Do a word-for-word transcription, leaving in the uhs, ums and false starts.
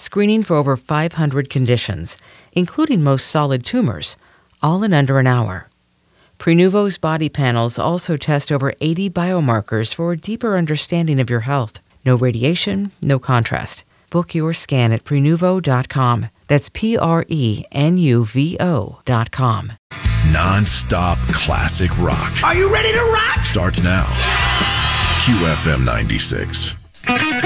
screening for over five hundred conditions, including most solid tumors, all in under an hour. Prenuvo's body panels also test over eighty biomarkers for a deeper understanding of your health. No radiation, no contrast. Book your scan at Prenuvo dot com. That's P R E N U V O dot com. Non-stop classic rock. Are you ready to rock? Starts now. Q F M ninety-six.